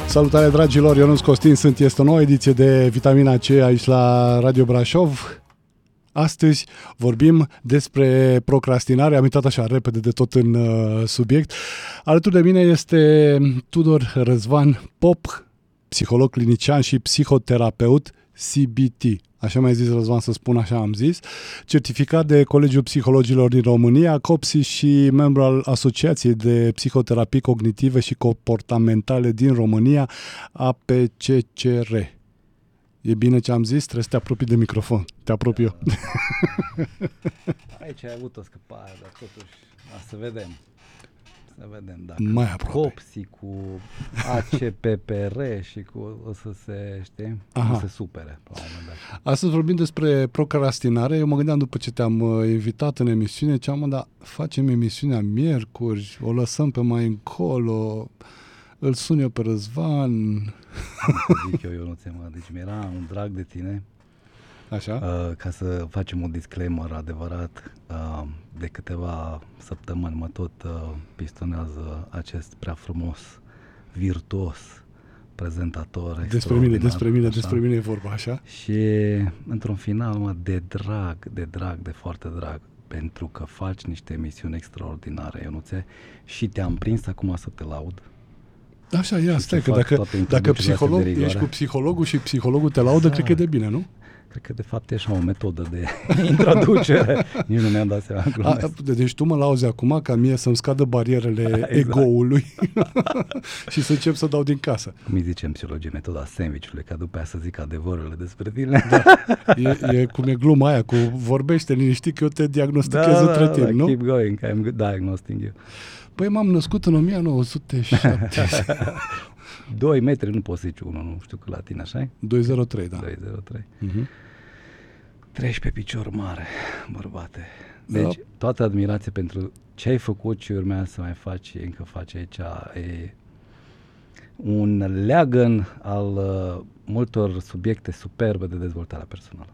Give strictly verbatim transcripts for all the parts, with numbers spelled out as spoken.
Salutare dragilor, Ionuț Costin sunt, este o nouă ediție de Vitamina C aici la Radio Brașov. Astăzi vorbim despre procrastinare, am intrat așa repede de tot în uh, subiect. Alături de mine este Tudor Răzvan Pop, psiholog clinician și psihoterapeut C B T. Așa mi-a zis Răzvan să spun, așa am zis, certificat de Colegiul Psihologilor din România, COPSI și membru al Asociației de Psihoterapii Cognitive și Comportamentale din România, A P C C R. E bine ce am zis? Trebuie să te apropii de microfon. Te apropii eu. Aici ai avut o scăpare, dar totuși, să vedem. Să vedem dacă mai aproape. COPSI cu A C P P R și cu o să se, știi, Aha. o să se supere la un moment dat. Astăzi vorbim despre procrastinare. Eu mă gândeam după ce te-am uh, invitat în emisiune, ce am, dar facem emisiunea miercuri, o lăsăm pe mai încolo, îl sun eu pe Răzvan. Zic eu, eu nu ți-am, deci mi-era un drag de tine. Așa? Uh, ca să facem un disclaimer adevărat, uh, de câteva săptămâni mă tot uh, pistonează acest prea frumos, virtuos prezentator. Despre mine, despre mine, așa. despre mine e vorba, așa? Și într-un final, mă, de drag, de drag, de foarte drag, pentru că faci niște emisiuni extraordinare, Ionuțe, și te-am prins acum să te laud. Așa, ia, stai că dacă, dacă psiholog, ești cu psihologul și psihologul te laudă, da. Cred că e de bine, nu? Cred că de fapt e așa o metodă de introducere. Nici nu mi-am dat seama. A, deci tu mă lauzi acum ca mie să-mi scadă barierele exact. Egoului și să încep să dau din casă. Cum îi zicem psihologie, metoda sandwich-ului, ca după aia să zic adevărurile despre tine. Da. E, e cum e gluma aia cu vorbește liniștit că eu te diagnostichez da, între da, timp, da, nu? Keep going, I'm diagnosing you. Păi m-am născut în o mie nouă sute șaptezeci. doi metri, nu poți zice unul, nu știu că la tine, așa-i? doi zero trei, da. doi zero trei. Uh-huh. Treci pe picior mare, bărbate. Deci, da. Toată admirație pentru ce ai făcut și urmează să mai faci, încă faci aici. E un leagăn al uh, multor subiecte superbe de dezvoltare personală.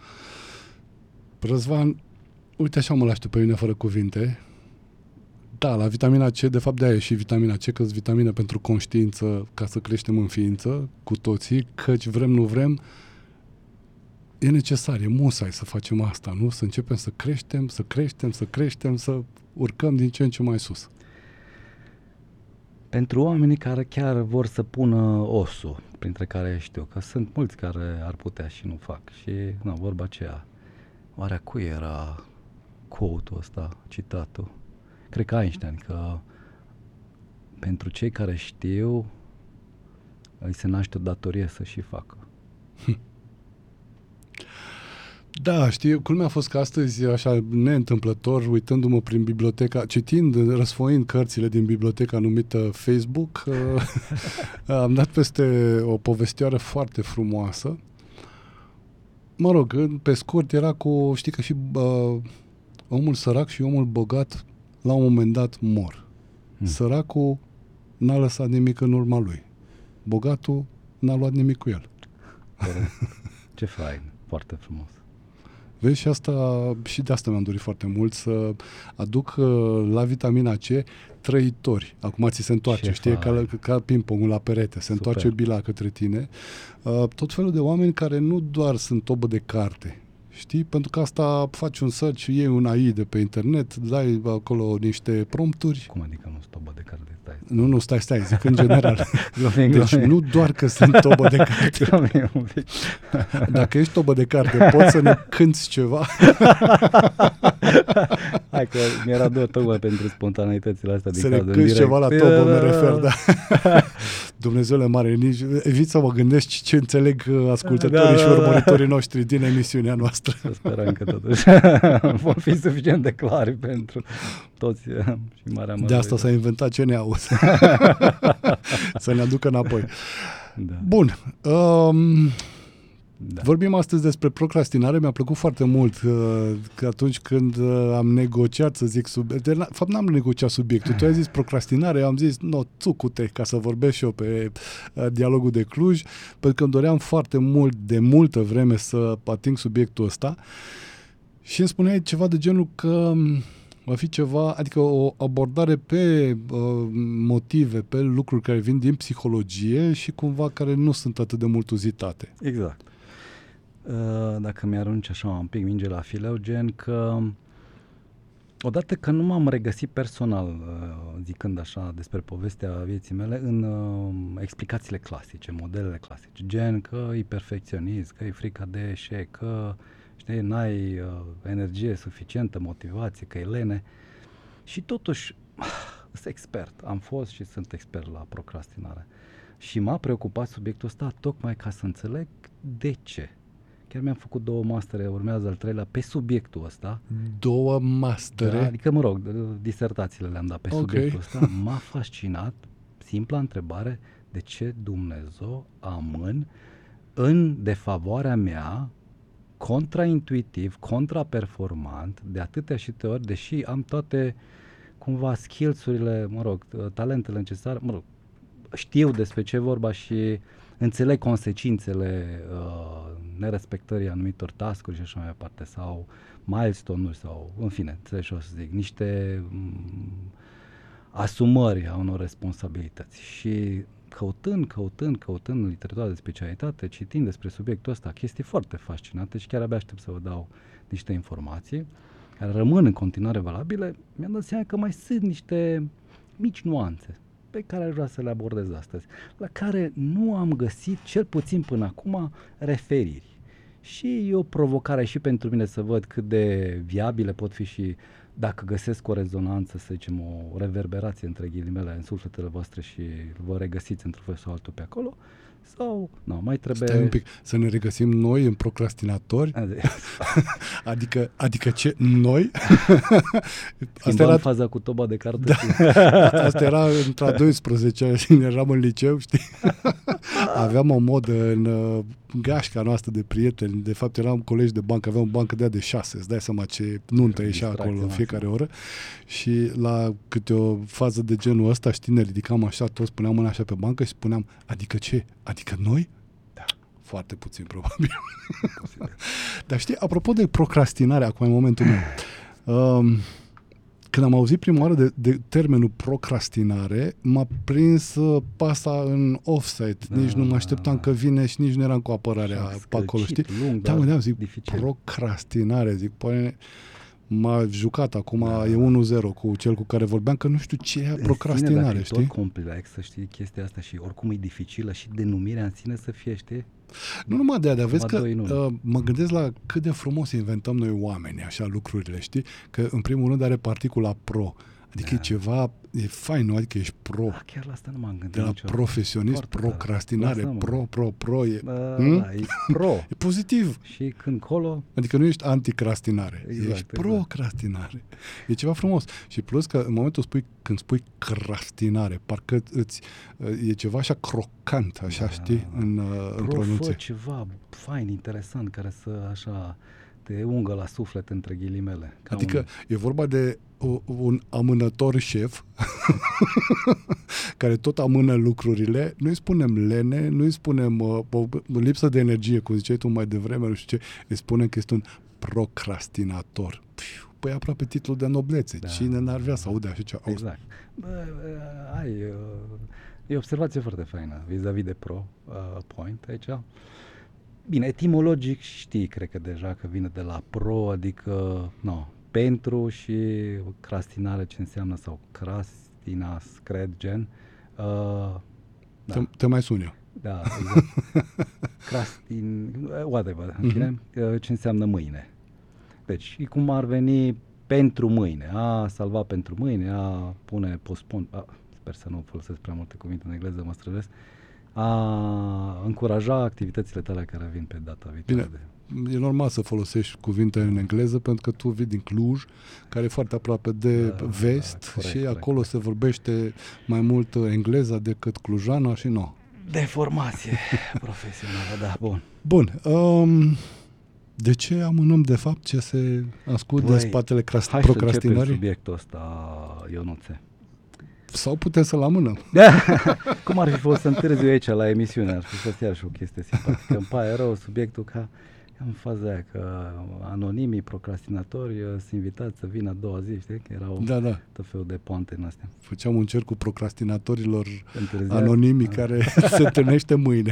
Răzvan, uite așa mă lași tu pe mine fără cuvinte. Da, la vitamina C, de fapt de-aia e și vitamina C, că-s vitamină pentru conștiință, ca să creștem în ființă, cu toții, căci vrem, nu vrem, e necesar, e musai să facem asta, nu? Să începem să creștem, să creștem, să creștem, să urcăm din ce în ce mai sus. Pentru oamenii care chiar vor să pună osul, printre care știu că sunt mulți care ar putea și nu fac. Și, na, vorba aceea, oare a cui era quote-ul ăsta, citatul? Cred că Einstein, că pentru cei care știu, îi se naște o datorie să și facă. Da, știi, culmea a fost că astăzi, așa neîntâmplător, uitându-mă prin biblioteca, citind, răsfoind cărțile din biblioteca numită Facebook, am dat peste o povestioară foarte frumoasă. Mă rog, pe scurt, era cu, știi că și uh, omul sărac și omul bogat la un moment dat mor. Hmm. Săracul n-a lăsat nimic în urma lui. Bogatul n-a luat nimic cu el. Ce fain, foarte frumos. Vezi, și asta, și de asta mi-am dorit foarte mult, să aduc uh, la vitamina C trăitori. Acum ți se întoarce, știi, ca, ca ping-pongul la perete, se Super. Întoarce bila către tine. Uh, tot felul de oameni care nu doar sunt tobă de carte, știi? Pentru că asta faci un search, iei un A I de pe internet, dai acolo niște prompturi. Cum adică nu stobă de carte? Stai. Nu, nu, stai, stai, zic în general. glumim, deci glumim. Nu doar că sunt tobă de carte. Dacă ești tobă de carte, poți să ne cânti ceva? Hai că mi-era dor tocmai pentru spontaneitățile astea din să cazul ne cânti ceva la tobă, mă refer, da. Dumnezeule mare, nici, evit să mă gândesc ce înțeleg ascultătorii da, și urmăritorii noștri din emisiunea noastră. Să sperăm că totuși vom fi suficient de clari pentru toți și marea mare. De asta s-a inventat ce ne auzi. Să ne aducă înapoi. Da. Bun. Um, da. Vorbim astăzi despre procrastinare. Mi-a plăcut foarte mult uh, că atunci când uh, am negociat, să zic, sub... de fapt n-am negociat subiectul. Tu ai zis procrastinare, eu am zis, no, țucute, ca să vorbesc și eu pe uh, dialogul de Cluj, pentru că îmi doream foarte mult, de multă vreme, să ating subiectul ăsta. Și îmi spuneai ceva de genul că Va fi ceva, adică o abordare pe uh, motive, pe lucruri care vin din psihologie și cumva care nu sunt atât de mult uzitate. Exact. Uh, dacă mi-arunci așa un pic minge la fileu, gen că odată că nu m-am regăsit personal, uh, zicând așa despre povestea vieții mele, în uh, explicațiile clasice, modelele clasice, gen că e perfecționist, că e frica de eșec, că știi, n-ai uh, energie suficientă, motivație, că e lene. Și totuși, sunt expert, am fost și sunt expert la procrastinare. Și m-a preocupat subiectul ăsta tocmai ca să înțeleg de ce. Chiar mi-am făcut două mastere, urmează al treilea, pe subiectul ăsta. Două mastere? Da, adică, mă rog, disertațiile le-am dat pe okay. subiectul ăsta. M-a fascinat, simpla întrebare, de ce Dumnezeu amân în defavoarea mea, contraintuitiv, contraperformant, de atâtea și te ori, deși am toate, cumva, skills-urile, mă rog, talentele necesare, mă rog, știu despre ce vorba și înțeleg consecințele uh, nerespectării anumitor task-uri și așa mai departe, sau milestone-uri, sau, în fine, înțelegi ce o să zic, niște m- asumări a unor responsabilități. Și căutând, căutând, căutând în literatura de specialitate, citind despre subiectul ăsta, chestii foarte fascinante și chiar abia aștept să vă dau niște informații care rămân în continuare valabile, mi-am dat seama că mai sunt niște mici nuanțe pe care aș vrea să le abordez astăzi, la care nu am găsit, cel puțin până acum, referiri. Și e o provocare și pentru mine să văd cât de viabile pot fi și dacă găsesc o rezonanță, să zicem, o reverberație între ghilimele în sufletele voastre și vă regăsiți într-un fel sau altul pe acolo, sau, nu, mai trebuie... Stai un pic, să ne regăsim noi în procrastinatori? adică, adică ce? Noi? Asta era faza cu toba de carte. Da, asta era într-a douăsprezecea și eram în liceu, știi? Aveam o modă în uh, gașca noastră de prieteni, de fapt eram colegi de bancă, aveam o bancă de aia de șase, îți dai seama ce nuntă ieșea acolo în fiecare oră și la câte o fază de genul ăsta, știi, ne ridicam așa, toți puneam mâna așa pe bancă și spuneam, adică ce? Adică noi? Da, foarte puțin probabil. Dar știi, apropo de procrastinare, acum în momentul meu, um, când am auzit prima oară de, de termenul procrastinare, m-a prins uh, pasa în offside. Da, nici nu mă așteptam că vine și nici nu eram cu apărarea pe acolo, știi? Lung, da, mă, da, zic, dificil. Procrastinare, zic, poate m-a jucat acum, da, e unu zero cu cel cu care vorbeam, că nu știu ce e procrastinare, știi? E tot complex, să știi chestia asta și oricum e dificilă și denumirea în sine să fie, știi? Nu numai de aia, dar vezi că uh, mă gândesc la cât de frumos inventăm noi oameni, așa, lucrurile, știi? Că în primul rând are particula pro, adică da. E ceva, e fain, nu? Adică ești pro. Da, chiar la asta nu m-am gândit de la niciodată. Profesionist, foarte procrastinare, tare. pro, pro, pro, e, da, hm? da, e pro. E pozitiv. Și când colo... Adică nu ești anticrastinare, exact, ești procrastinare. E ceva frumos. Și plus că în momentul spui, când spui crastinare, parcă îți, e ceva așa crocant, așa, da, știi, în, în pronunție. Ceva fain, interesant, care să așa te ungă la suflet între ghilimele. Adică un... e vorba de o, un amânător șef care tot amână lucrurile, nu-i spunem lene, nu-i spunem uh, o, o lipsă de energie, cum ziceai tu mai devreme, nu știu ce, îi spunem că este un procrastinator. Păi aproape titlul de noblețe. Da. Cine n-ar vrea să aude așa ceva? Exact. Bă, ai, e o observație foarte faină vis-a-vis de pro uh, point aici. Bine, etimologic știi, cred că deja că vine de la pro, adică no, pentru și crastinare ce înseamnă, sau crastinas, cred, gen. Uh, da. te, te mai sun eu. Da, exact. Crastin, whatever, în fine, uh-huh. Ce înseamnă mâine. Deci, cum ar veni pentru mâine, a salva pentru mâine, a pune postpon, a, sper să nu folosesc prea multe cuvinte în engleză, mă străduiesc, a încuraja activitățile tale care vin pe data viitoare. Bine, e normal să folosești cuvinte în engleză pentru că tu vii din Cluj, care e foarte aproape de da, vest da, corect, și corect, acolo corect. Se vorbește mai mult engleza decât clujana și nu. Deformație profesională, da, bun. Bun, um, de ce amânăm de fapt ce se ascunde în spatele crast- hai procrastinării? Hai să subiectul ăsta, Ionuțe. Sau putem să-l amânăm. Cum ar fi fost să întârziu aici la emisiune? Ar fi fost iarăși o chestie simpatică. Îmi pare rău subiectul ca Am faza aia că anonimii, procrastinatori sunt invitați să vină a doua zi, știi? Că erau Da, da. tot felul de poante în astea. Făceam un cer cu procrastinatorilor Întârziat. anonimi care se întâlnește mâine.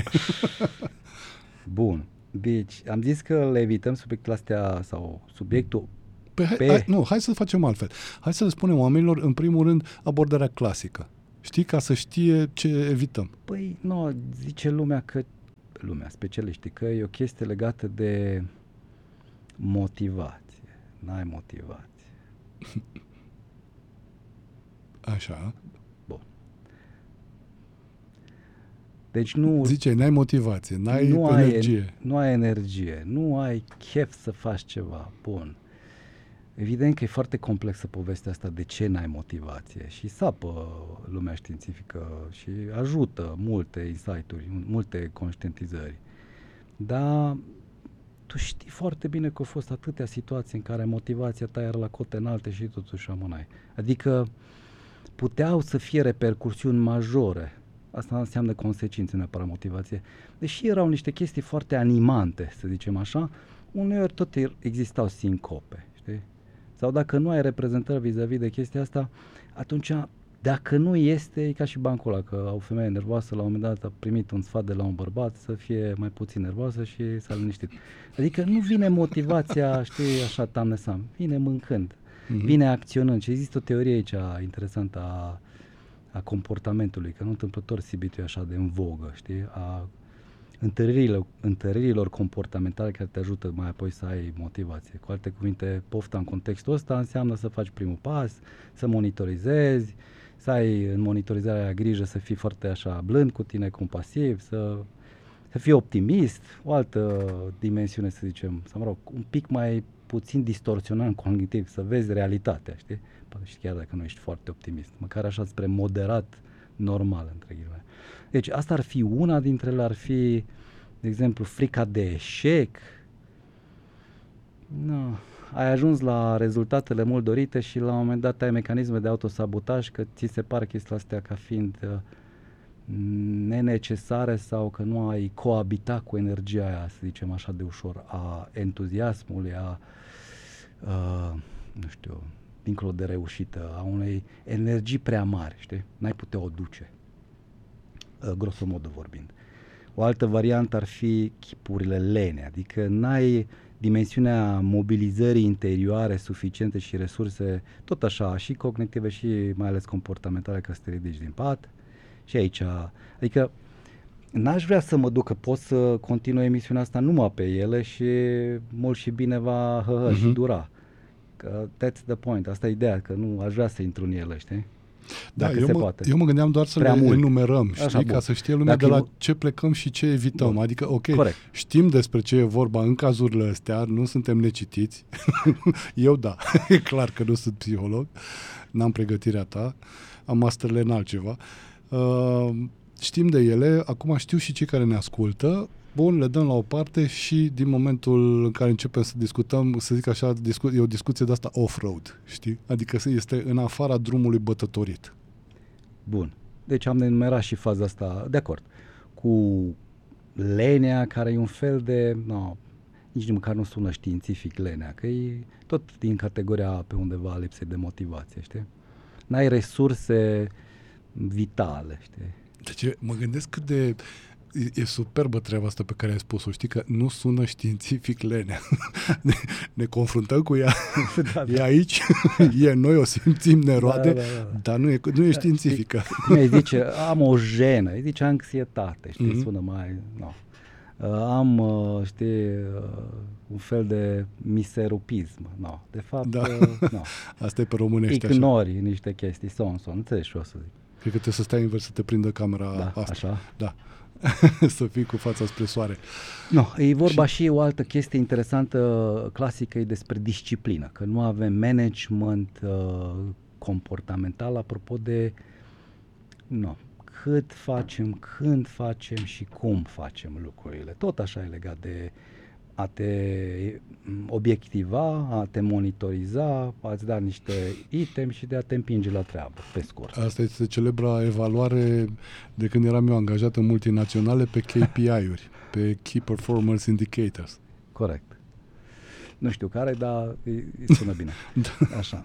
Bun. Deci, am zis că le evităm subiectul astea sau subiectul Păi hai, pe... hai, nu, hai să facem altfel. Hai să le spunem oamenilor, în primul rând, abordarea clasică. Știi? Ca să știe ce evităm. Păi, nu, zice lumea că, lumea, specialiștii, că e o chestie legată de motivație. N-ai motivație. Așa. Bun. Deci nu... Zice, n-ai motivație, n-ai nu energie. Ai, nu ai energie, nu ai chef să faci ceva. Bun. Evident că e foarte complexă povestea asta de ce n-ai motivație și sapă lumea științifică și ajută multe insight-uri, multe conștientizări. Dar tu știi foarte bine că au fost atâtea situații în care motivația ta era la cote înalte și totuși amânai. Adică puteau să fie repercursiuni majore. Asta înseamnă consecințe, neapărat motivație. Deși erau niște chestii foarte animante, să zicem așa, uneori tot existau sincope, știi? Sau dacă nu ai reprezentări vis-a-vis de chestia asta, atunci, dacă nu este, e ca și bancul ăla, că o femeie nervoasă la un moment dat a primit un sfat de la un bărbat să fie mai puțin nervoasă și s-a liniștit. Adică nu vine motivația, știi, așa tamnesam, vine mâncând, mm-hmm. vine acționând. Și există o teorie aici interesantă a, a comportamentului, că nu întâmplător C B T e așa de în vogă, știi, a Întăririlor, întăririlor comportamentale care te ajută mai apoi să ai motivație. Cu alte cuvinte, pofta în contextul ăsta înseamnă să faci primul pas, să monitorizezi, să ai în monitorizarea aia grijă să fii foarte așa blând cu tine, compasiv, să, să fii optimist, o altă dimensiune, să zicem, sau mă rog, un pic mai puțin distorsionant cognitiv, să vezi realitatea, știi? Poate și chiar dacă nu ești foarte optimist, măcar așa spre moderat, normal, între ghilimele. Deci asta ar fi una dintre ele, ar fi, de exemplu, frica de eșec. No. Ai ajuns la rezultatele mult dorite și la un moment dat ai mecanisme de autosabotaj că ți se pare chestiile astea ca fiind uh, nenecesare sau că nu ai coabita cu energia aia, să zicem așa de ușor, a entuziasmului, a, uh, nu știu, dincolo de reușită, a unei energii prea mari, știi? N-ai putea o duce. Grosomodă vorbind. O altă variantă ar fi chipurile lene, adică n-ai dimensiunea mobilizării interioare suficiente și resurse, tot așa, și cognitive și mai ales comportamentale, ca să te ridici din pat. Și aici, adică n-aș vrea să mă duc, că pot să continui emisiunea asta numai pe ele și mult și bine va hă, hă, uh-huh. și dura. Că that's the point, asta e ideea, că nu aș vrea să intru în ele, știi? Da, Dacă eu, se mă, poate. eu mă gândeam doar să Prea le mult. enumerăm, știi, Așa, ca bun. să știe lumea Dacă de la eu... ce plecăm și ce evităm. Bun. Adică, ok, Corect. Știm despre ce e vorba în cazurile astea, nu suntem necitiți. Eu da, e clar că nu sunt psiholog, n-am pregătirea ta, am masterele în altceva. Uh, știm de ele, acum știu și cei care ne ascultă. Bun, le dăm la o parte și din momentul în care începem să discutăm, să zic așa, discu- e o discuție de asta off-road, știi? Adică este în afara drumului bătătorit. Bun. Deci am enumerat și faza asta, de acord, cu lenea, care e un fel de, no, nici măcar nu sună științific lenea, că e tot din categoria pe undeva lipsei de motivație, știi? N-ai resurse vitale, știi? Deci mă gândesc cât de... E, e superbă treaba asta pe care ai spus-o, știi, că nu sună științific lenea. ne, ne confruntăm cu ea, da, da. E aici, e noi, o simțim, ne roade, da, da, da. Dar nu e, nu e științifică. Cum îi zice, am o jenă, îi zice anxietate, știi, mm-hmm. sună mai... No. Uh, am, uh, știi, uh, un fel de miserupism, no. De fapt, da. uh, no. Asta e pe românește. Ignori așa. Niște chestii, son, son, înțelegi și o să zic. Cred că trebuie să stai invers să te prindă camera da, asta. Așa? Da. Să fii cu fața spre soare. No, e vorba și... și o altă chestie interesantă, clasică, e despre disciplină, că nu avem management uh, comportamental, apropo de no, cât facem, când facem și cum facem lucrurile. Tot așa e legat de a te obiectiva, a te monitoriza, a-ți da niște item și de a te împinge la treabă, pe scurt. Asta este celebra evaluare de când eram eu angajat în multinaționale pe K P I-uri, pe Key Performance Indicators. corect. Nu știu care, dar îi, îi sună bine. Da. Așa.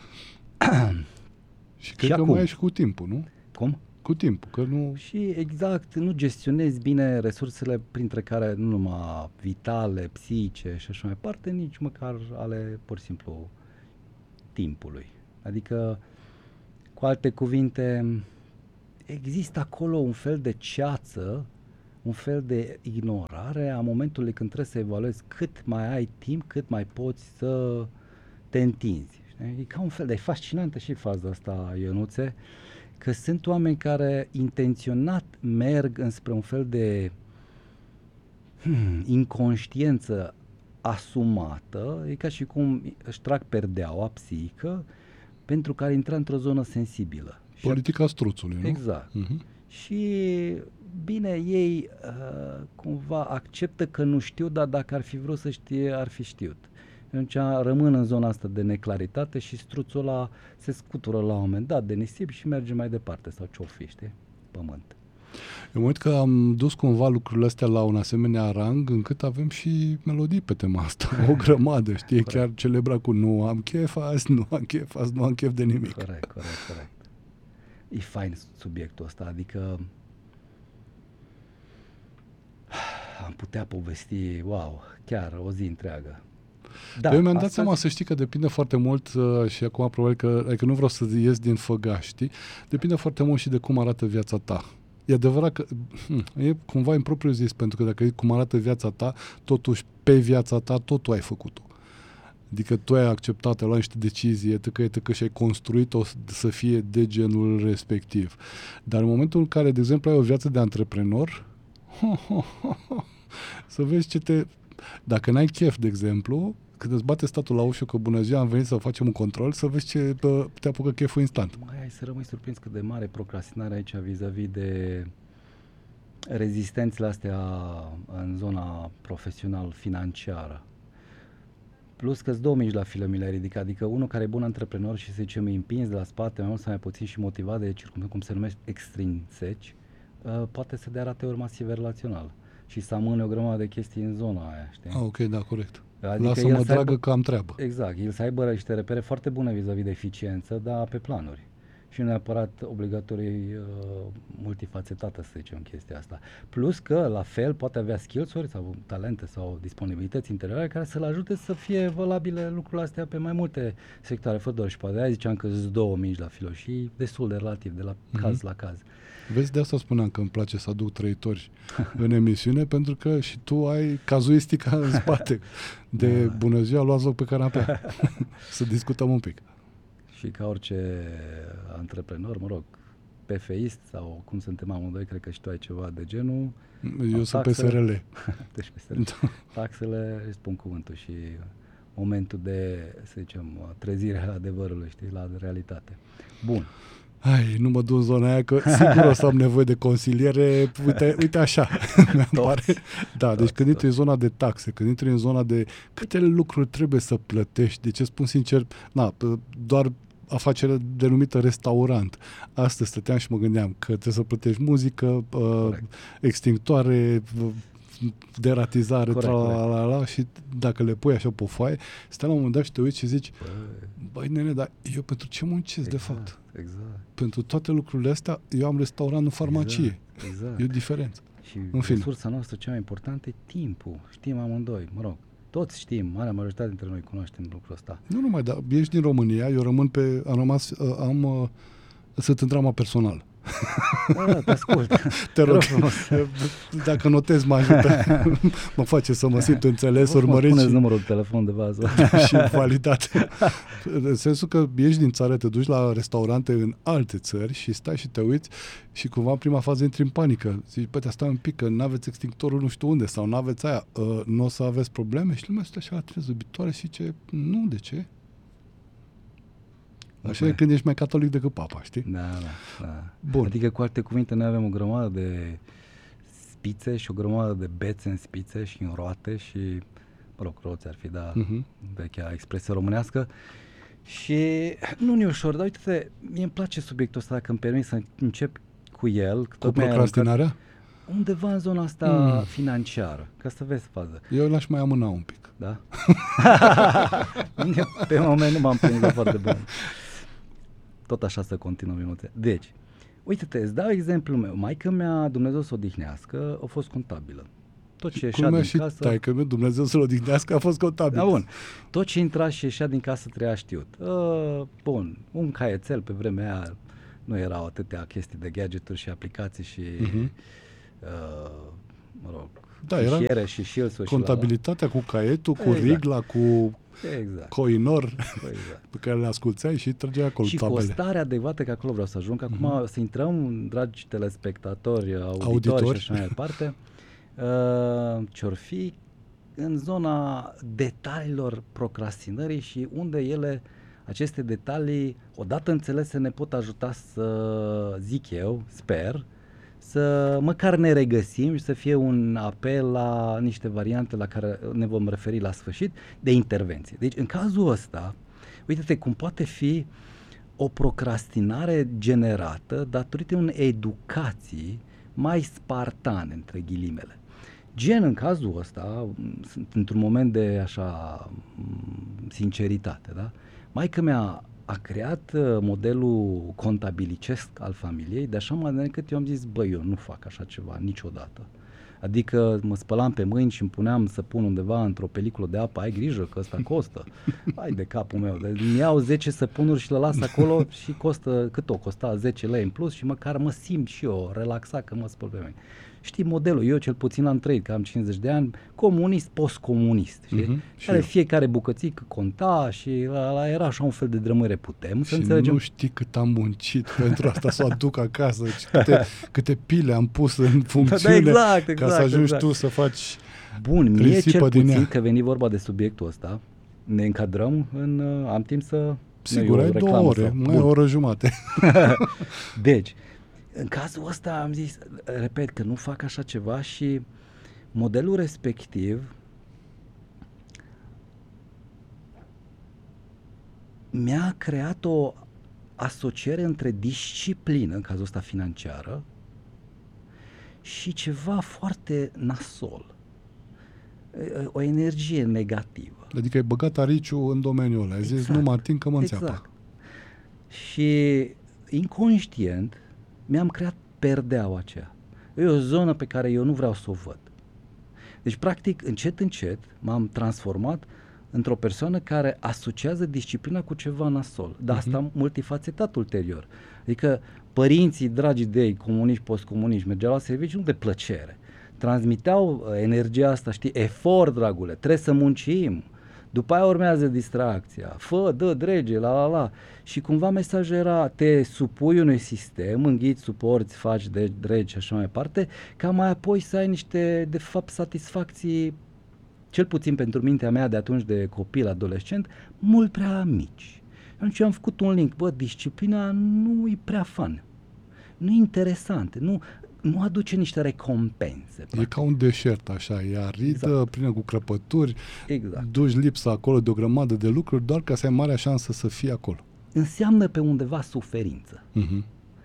Și cred și că acum mai ești cu timpul, nu? Cum? Cu timpul, că nu... Și exact, nu gestionezi bine resursele, printre care nu numai vitale, psihice și așa mai departe, nici măcar ale, pur și simplu, timpului. Adică, cu alte cuvinte, există acolo un fel de ceață, un fel de ignorare a momentului când trebuie să evaluezi cât mai ai timp, cât mai poți să te întinzi. Știi? E ca un fel de, e fascinantă și faza asta, Ionuțe, că sunt oameni care intenționat merg înspre un fel de hmm, inconștiență asumată, e ca și cum își trag perdeaua psihică pentru că ar intra într-o zonă sensibilă. Politica struțului, nu? Exact. Uh-huh. Și bine, ei uh, cumva acceptă că nu știu, dar dacă ar fi vrut să știe, ar fi știut. Atunci rămân în zona asta de neclaritate și struțul ăla se scutură la un moment dat de nisip și merge mai departe, sau ce-o fi, știi? Pământ. Eu mă uit că am dus cumva lucrurile astea la un asemenea rang încât avem și melodii pe tema asta, o grămadă, știi? Corect. Chiar celebra cu nu am chef azi, nu am chef azi, nu am chef de nimic. Corect, corect, corect. E fain subiectul ăsta, adică am putea povesti, wow, chiar o zi întreagă. Da, eu mi-am dat seama, să știi că depinde foarte mult uh, și acum probabil că, adică nu vreau să ies din făgaș, știi? Depinde foarte mult și de cum arată viața ta. E adevărat că hm, e cumva impropriu zis, pentru că dacă e cum arată viața ta, totuși pe viața ta tot tu ai făcut-o. Adică tu ai acceptat, ai luat niște decizii, etăcă, etăcă, și ai construit-o să fie de genul respectiv. Dar în momentul în care, de exemplu, ai o viață de antreprenor, ho, ho, ho, ho, să vezi ce te... Dacă n-ai chef, de exemplu, când îți bate statul la ușă că bună ziua, am venit să facem un control, să vezi ce te apucă cheful instant. Mai ai să rămâi surprins cât de mare procrastinare aici vis-a-vis de rezistențele astea în zona profesional-financiară. Plus că-s două mici la filă mi le-ai ridicat, adică unul care e bun antreprenor și, să zicem, îi împinzi de la spate, mai mult sau mai puțin și motivat de circumstanțe, cum se numește, extrinseci, uh, poate să dea rateuri masive relațional și să amâne o grămadă de chestii în zona aia, știi? Ah, ok, da, corect. Adică lasă-mă dragă aibă, că am treabă. Exact, el să aibă niște repere foarte bune vis-a-vis de eficiență, dar pe planuri. Și nu neapărat obligatorii uh, multifacetată, să zicem, chestia asta. Plus că, la fel, poate avea skills-uri sau talente sau disponibilități interioare care să-l ajute să fie valabile lucrurile astea pe mai multe sectoare, fără doar și poate. Aia ziceam că sunt două mici la filo și destul de relativ, de la mm-hmm. caz la caz. Vezi, de asta spuneam că îmi place să aduc trăitori în emisiune, pentru că și tu ai cazuistica în spate. De da. Bună ziua, luați loc pe canapea. Să discutăm un pic. Și ca orice antreprenor, mă rog, P F I-ist sau cum suntem amândoi, cred că și tu ai ceva de genul. Eu sunt P S R L. Deci P S R L. Da. Taxele, îi spun cuvântul și momentul de, să zicem, trezirea adevărului, știi, la realitate. Bun. Ai, nu mă duc în zona aia, că sigur o să am nevoie de consiliere, uite, uite așa. Pare. Da, toți, deci când intri în zona de taxe, când intri în zona de câte lucruri trebuie să plătești, deci spun sincer, na, doar afacerea denumită restaurant. Astăzi stăteam și mă gândeam că trebuie să plătești muzică, uh, extinctoare, deratizare, corect, tra, la, la, la, și dacă le pui așa pe foaie, stai la un moment dat și te uiți și zici, băi nene, dar eu pentru ce muncesc, exact, de fapt? Exact. Pentru toate lucrurile astea, eu am restaurant în farmacie. Exact, exact. E o diferență. Și în resursa noastră cea mai importantă e timpul. Știm amândoi, mă rog. Toți știm, marea majoritate dintre noi cunoaștem lucrul ăsta. Nu numai, dar ești din România, eu rămân pe, am rămas, am, sunt în drama personală. Da, te ascult. Te rog, dacă notezi, mă ajută, mă face să mă simt înțeles, urmărit. Puneți și numărul de telefon de bază. Și validat. În sensul că ești din țară, te duci la restaurante în alte țări și stai și te uiți și cumva în prima fază intri în panică. Zici, bă, te stai un pic, că n-aveți extinctorul nu știu unde sau n-aveți aia, uh, nu o să aveți probleme? Și lumea stă așa la trezăbitoare și zice, nu, de ce? Așa e când ești mai catolic decât papa, știi? Da, da, da. Bun. Adică, cu alte cuvinte, noi avem o grămadă de spițe și o grămadă de bețe în spițe și în roate și, mă rog, roți ar fi, da, uh-huh. vechea expresie românească. Și nu e ușor, dar uite-te, mie îmi place subiectul ăsta, dacă îmi permis să încep cu el. Cu procrastinarea? undeva în zona asta mm. financiară, ca să vezi fază. Eu l-aș mai amâna un pic. Da? Pe moment nu m-am prins foarte bun. Tot așa să continuăm emoția. Deci, uite-te, îți dau exemplul meu. Maică mea, Dumnezeu să o odihnească, a fost contabilă. Tot ce ieșea din și casă... taică meu, Dumnezeu să-l odihnească, a fost contabil. Da, bun. Tot ce intra și ieșea din casă treia știut. Uh, bun, un caietel pe vremea aia nu erau atâtea chestii de gadgeturi și aplicații și uh-huh. uh, mă rog, da, fișiere și shields-uri. Contabilitatea și la... cu caietul, cu exact. rigla, cu exact. coinor exact. pe care le asculțai și trăgeai acolo și tabele. Și cu o stare adecvată, că acolo vreau să ajung. Acum uh-huh. să intrăm, dragi telespectatori, auditori, auditori. și așa mai departe, uh, ce-or fi în zona detaliilor procrastinării și unde ele, aceste detalii, odată înțelese, ne pot ajuta să, zic eu, sper, să măcar ne regăsim și să fie un apel la niște variante la care ne vom referi la sfârșit de intervenție. Deci în cazul ăsta, uite-te cum poate fi o procrastinare generată datorită unei educații mai spartane, între ghilimele. Gen, în cazul ăsta, sunt într-un moment de așa sinceritate, da? Maică mea a creat modelul contabilicesc al familiei de așa manieră încât eu am zis, băi, eu nu fac așa ceva niciodată. Adică mă spălam pe mâini și îmi puneam să pun undeva într-o peliculă de apă, ai grijă că ăsta costă. Hai de capul meu, îmi iau zece săpunuri și le las acolo și costă, cât o costa, zece lei în plus și măcar mă simt și eu relaxat că mă spăl pe mâini. Știi modelul, eu cel puțin am trăit, că am cincizeci de ani, comunist, post-comunist, știi? Uh-huh, care fiecare bucățică conta și la, la era așa un fel de drămâre, putem să și înțelegem. Nu știi cât am muncit pentru asta să o aduc acasă, câte, câte pile am pus în funcțiune da, exact, exact, ca să ajungi exact. tu să faci Bun, mie cel puțin ea. că veni vorba de subiectul ăsta, ne încadrăm în, am timp să... Sigur, ai două ore, sau, mai o oră jumate. Deci, în cazul ăsta am zis, repet, că nu fac așa ceva și modelul respectiv mi-a creat o asociere între disciplină, în cazul ăsta financiară, și ceva foarte nasol. O energie negativă. Adică ai băgat ariciul în domeniul ăla, ai exact. zis, nu mă ating că mă înțeapă. Exact. Și inconștient mi-am creat perdeaua aceea. E o zonă pe care eu nu vreau să o văd. Deci, practic, încet, încet m-am transformat într-o persoană care asociază disciplina cu ceva nasol. Dar uh-huh. asta multifacetat ulterior. Adică părinții dragi de ei, comuniști, postcomuniști, mergeau la serviciu nu de plăcere. Transmiteau energia asta, știi, efort, dragule, trebuie să muncim. După aia urmează distracția, fă, dă, drege, la la la. Și cumva mesajul era, te supui unui sistem, înghiți, suporți, faci, de, dregi și așa mai departe, ca mai apoi să ai niște, de fapt, satisfacții, cel puțin pentru mintea mea de atunci de copil, adolescent, mult prea mici. Atunci eu am făcut un link, bă, disciplina nu e prea fun, nu e interesant, nu... nu aduce niște recompense. Practic. E ca un deșert, așa, e aridă, exact. Plină cu crăpături, exact. Duci lipsa acolo de o grămadă de lucruri, doar ca să ai marea șansă să fii acolo. Înseamnă pe undeva suferință. Uh-huh.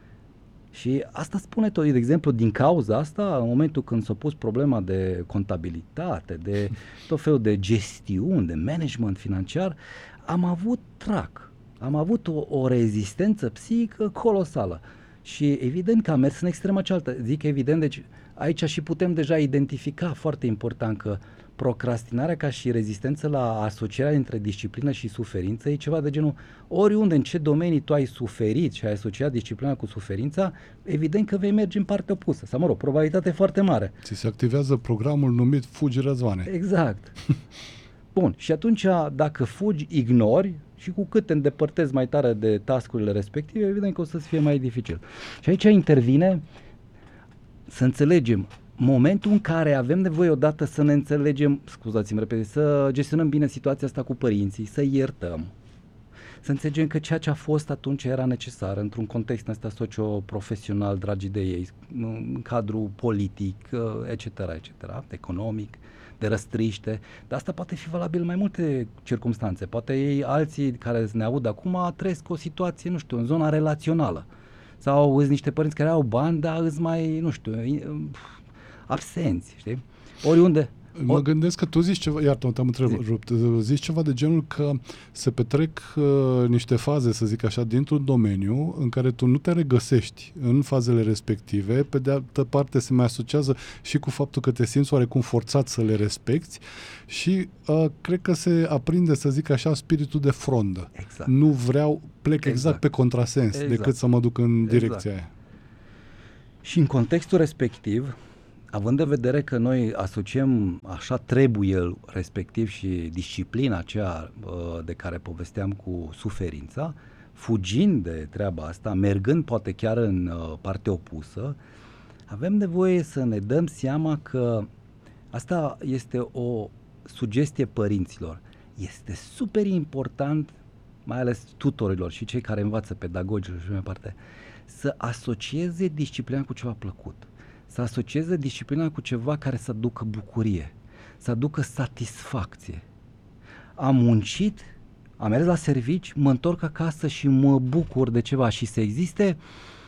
Și asta spune tot, de exemplu, din cauza asta, în momentul când s-a pus problema de contabilitate, de tot felul de gestiuni, de management financiar, am avut trac, am avut o, o rezistență psihică colosală. Și evident că am mers în extrema cealaltă. Zic evident, deci aici și putem deja identifica, foarte important, că procrastinarea ca și rezistență la asocierea între disciplină și suferință e ceva de genul, oriunde, în ce domenii tu ai suferit și ai asociat disciplina cu suferința, evident că vei merge în partea opusă. Sau, mă rog, probabilitate foarte mare. Ți se activează programul numit Fugi Răzvane. Exact. Bun, și atunci dacă fugi, ignori, și cu cât te îndepărtezi mai tare de task-urile respective, evident că o să-ți fie mai dificil. Și aici intervine să înțelegem momentul în care avem nevoie odată să ne înțelegem, scuzați-mi repede, să gestionăm bine situația asta cu părinții, să iertăm, să înțelegem că ceea ce a fost atunci era necesar într-un context ăsta socio-profesional, dragi de ei, în cadrul politic, et cetera, et cetera, economic, de răstriște, dar asta poate fi valabil în mai multe circumstanțe. Poate ei, alții care ne aud acum, trăiesc o situație, nu știu, în zona relațională. Sau îți niște părinți care au bani, dar îți mai, nu știu, absenți, știi? Oriunde. Mă O... gândesc că tu zici ceva, iartă-mă, te-am întrerupt, zici ceva de genul că se petrec uh, niște faze, să zic așa, dintr-un domeniu în care tu nu te regăsești în fazele respective, pe de altă parte se mai asociază și cu faptul că te simți oarecum forțat să le respecti și uh, cred că se aprinde, să zic așa, spiritul de frondă. Exact. Nu vreau, plec exact, exact pe contrasens, exact. decât să mă duc în exact. direcția aia. Și în contextul respectiv, având în vedere că noi asociem așa trebuie respectiv și disciplina aceea de care povesteam cu suferința, fugind de treaba asta, mergând poate chiar în partea opusă, avem nevoie să ne dăm seama că asta este o sugestie părinților. Este super important, mai ales tutorilor și cei care învață pedagogilor și mai departe, să asocieze disciplina cu ceva plăcut. Să asocieze disciplina cu ceva care să aducă bucurie, să aducă satisfacție. Am muncit, am mers la servici, mă întorc acasă și mă bucur de ceva și să existe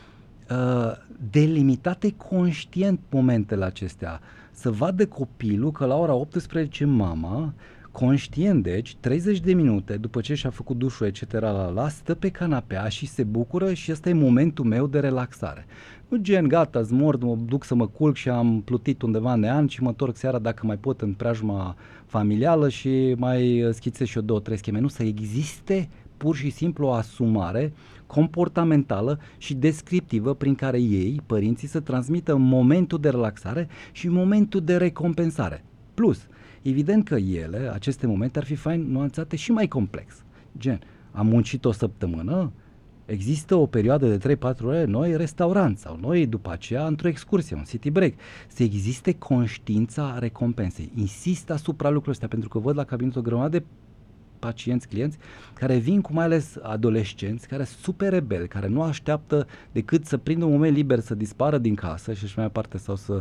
uh, delimitate conștient momentele acestea. Să vadă copilul că la ora optsprezece mama, conștient deci, treizeci de minute după ce și-a făcut dușul et cetera la la, stă pe canapea și se bucură și ăsta e momentul meu de relaxare. Nu gen, gata, zmord, mă duc să mă culc și am plutit undeva nean și mă întorc seara dacă mai pot în preajma familială și mai schițez și eu două, trei scheme. Nu, să existe pur și simplu o asumare comportamentală și descriptivă prin care ei, părinții, să transmită momentul de relaxare și momentul de recompensare. Plus, evident că ele, aceste momente, ar fi fain nuanțate și mai complex. Gen, am muncit o săptămână, există o perioadă de trei patru ore, noi restaurant sau noi după aceea într-o excursie, un city break. Să existe conștiința recompensei. Insist asupra lucrurilor astea pentru că văd la cabinet o grămadă de pacienți, clienți, care vin cu mai ales adolescenți, care sunt super rebeli, care nu așteaptă decât să prindă un moment liber să dispară din casă și așa mai departe sau să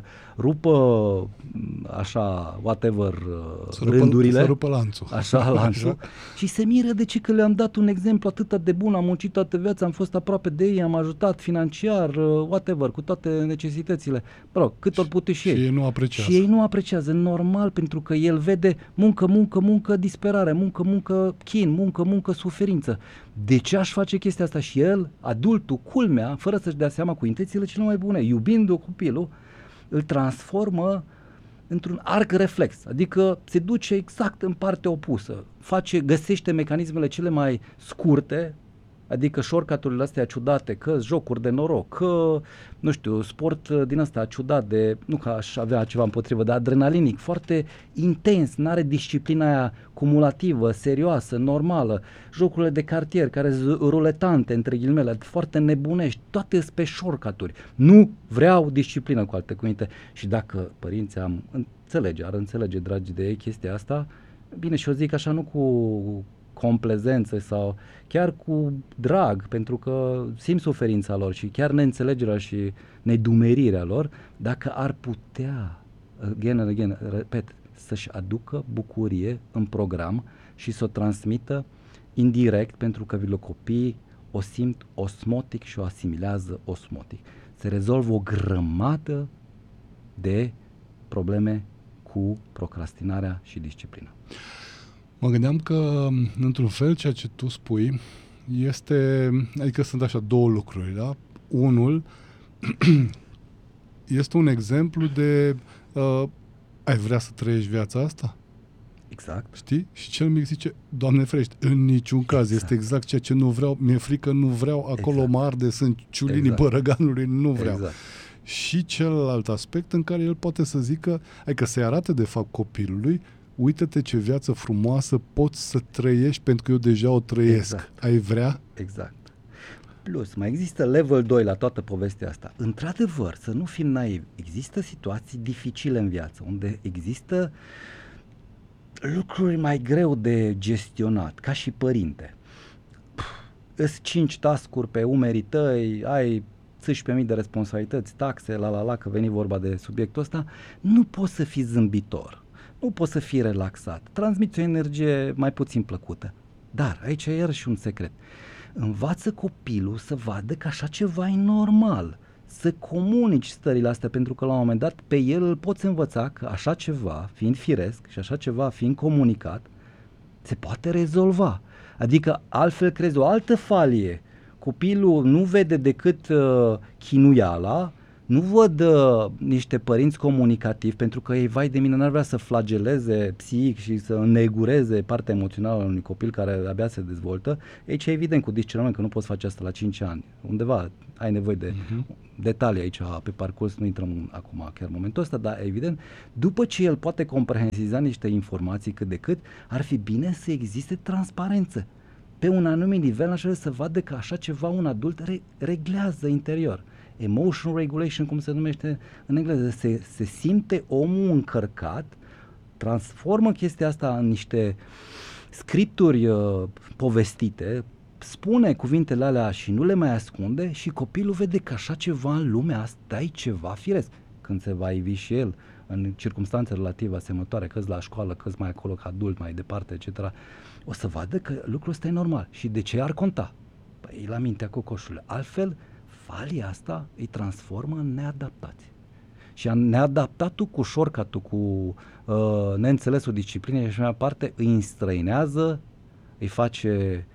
rupă așa, whatever, să rândurile. Rupă, să rupă lanțul. Așa, lanțul. Așa. Și se miră de ce că le-am dat un exemplu atât de bun, am muncit toată viața, am fost aproape de ei, am ajutat financiar, whatever, cu toate necesitățile. Mă rog, cât ori pute și ei. Și ei nu apreciază. Și ei nu apreciază, normal, pentru că el vede muncă, muncă, muncă, disperare, muncă, muncă, chin, muncă, muncă, suferință. De ce aș face chestia asta? Și el, adultul, culmea, fără să-și dea seama, cu intențiile cele mai bune, iubind-o copilul, îl transformă într-un arc reflex, adică se duce exact în partea opusă, face, găsește mecanismele cele mai scurte, adică shortcut-urile astea ciudate, că jocuri de noroc, că, nu știu, sport din ăsta ciudat de, nu că aș avea ceva împotrivă, de adrenalinic, foarte intens, n-are disciplina aia cumulativă, serioasă, normală, jocurile de cartier care sunt ruletante, între ghilimele, foarte nebunești, toate sunt pe shortcut-uri. Nu vreau disciplină, cu alte cuvinte. Și dacă părinții am înțelege, ar înțelege, dragi de ei, chestia asta, bine, și eu zic așa, nu cu complezență sau chiar cu drag, pentru că simt suferința lor și chiar neînțelegerea și nedumerirea lor, dacă ar putea, again and again, repet, să-și aducă bucurie în program și să o transmită indirect, pentru că vi copiii o simt osmotic și o asimilează osmotic. Se rezolvă o grămadă de probleme cu procrastinarea și disciplina. Mă gândeam că, într-un fel, ceea ce tu spui este, adică sunt așa două lucruri, da? Unul este un exemplu de uh, ai vrea să trăiești viața asta? Exact. Știi? Și cel mic zice, Doamne ferește, în niciun caz, exact. Este exact ceea ce nu vreau, mi-e frică, nu vreau, acolo exact. Mă arde, sunt ciulinii exact. Bărăganului, nu vreau. Exact. Și celălalt aspect în care el poate să zică, adică să-i arate de fapt copilului, uită-te ce viață frumoasă poți să trăiești pentru că eu deja o trăiesc. Exact. Ai vrea? Exact. Plus, mai există level doi la toată povestea asta. Într-adevăr, să nu fim naivi, există situații dificile în viață, unde există lucruri mai greu de gestionat, ca și părinte. Îs cinci task-uri pe umerii tăi, ai șaisprezece mii de responsabilități, taxe, la la la, că veni vorba de subiectul ăsta, nu poți să fii zâmbitor. Nu poți să fii relaxat, transmiți o energie mai puțin plăcută. Dar aici e iarăși un secret. Învață copilul să vadă că așa ceva e normal. să comunici stările astea, pentru că la un moment dat pe el îl poți învăța că așa ceva, fiind firesc și așa ceva fiind comunicat, se poate rezolva. Adică altfel crezi o altă falie. Copilul nu vede decât uh, chinuiala, nu văd uh, niște părinți comunicativi, pentru că ei, vai de mine, n-ar vrea să flageleze psihic și să înnegureze partea emoțională a unui copil care abia se dezvoltă. Aici e evident cu discernământ că nu poți face asta la cinci ani. Undeva ai nevoie de uh-huh. detalii aici pe parcurs, nu intrăm acum chiar în momentul ăsta, dar evident, după ce el poate comprehensiza niște informații cât de cât, ar fi bine să existe transparență. Pe un anumit nivel, așa să vadă că așa ceva un adult re- reglează interior. Emotion regulation, cum se numește în engleză, se, se simte omul încărcat, transformă chestia asta în niște scripturi uh, povestite, spune cuvintele alea și nu le mai ascunde și copilul vede că așa ceva în lumea asta e ceva firesc. Când se va ivi și el în circumstanțe relative asemănătoare, că-s la școală, că-s mai acolo ca adult, mai departe, et cetera, o să vadă că lucrul ăsta e normal. Și de ce ar conta? Păi e la mintea cocoșului. Altfel, falia asta îi transformă în neadaptație. Și neadaptatul cu șorcatul, cu uh, neînțelesul disciplinei și așa mai departe, îi înstrăinează, îi face,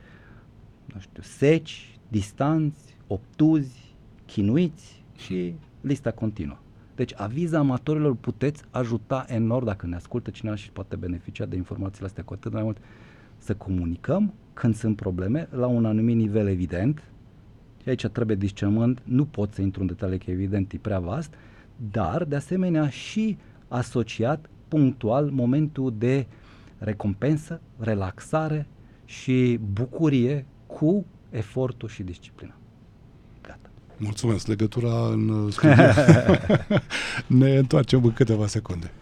nu știu, seci, distanți, obtuzi, chinuiți și lista continuă. Deci, aviz amatorilor, puteți ajuta enorm dacă ne ascultă cineva și poate beneficia de informațiile astea cu atât mai mult, să comunicăm când sunt probleme la un anumit nivel evident. Și aici trebuie discernământ, nu pot să intru în detalii că evident e prea vast, dar de asemenea și asociat punctual momentul de recompensă, relaxare și bucurie cu efortul și disciplina. Gata. Mulțumesc, legătura în studio. Ne întoarcem în câteva secunde.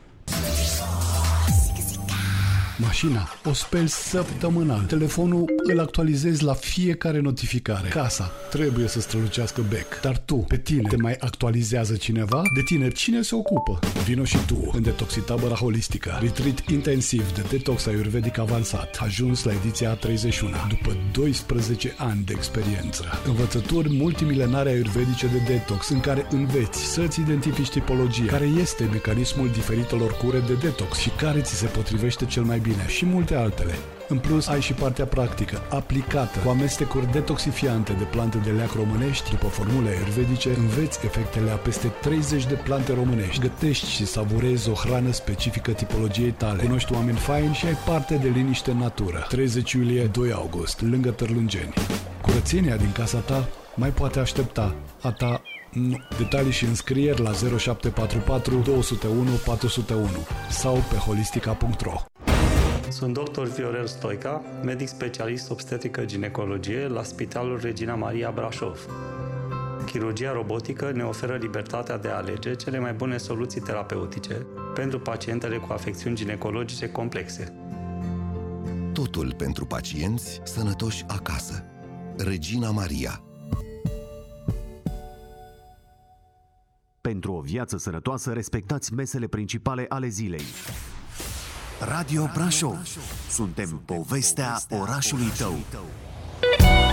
Mașina o speli săptămânal. Telefonul îl actualizezi la fiecare notificare. Casa trebuie să strălucească bec. Dar tu, pe tine, te mai actualizează cineva? De tine, cine se ocupă? Vino și tu în Detoxitabăra Holistică. Retreat intensiv de detox ayurvedic avansat. Ajuns la ediția a treizeci și unu. După doisprezece ani de experiență. Învățături multimilenare ayurvedice de detox în care înveți să-ți identifici tipologia, care este mecanismul diferitelor cure de detox și care ți se potrivește cel mai bine. Și multe altele. În plus, ai și partea practică, aplicată, cu amestecuri detoxifiante de plante de leac românești, după formule ayurvedice, înveți efectele a peste treizeci de plante românești, gătești și savurezi o hrană specifică tipologiei tale, cunoști oameni faini și ai parte de liniște în natură. treizeci iulie, doi august, lângă Târlângeni. Curățenia din casa ta mai poate aștepta. A ta nu. Detalii și înscrieri la zero șapte patru patru doi zero unu patru zero unu sau pe holistica punct ro. Sunt doctor Viorel Stoica, medic specialist obstetrică ginecologie la Spitalul Regina Maria Brașov. Chirurgia robotică ne oferă libertatea de a alege cele mai bune soluții terapeutice pentru pacientele cu afecțiuni ginecologice complexe. Totul pentru pacienți sănătoși acasă. Regina Maria. Pentru o viață sănătoasă, respectați mesele principale ale zilei. Radio Brașov. Suntem povestea orașului tău.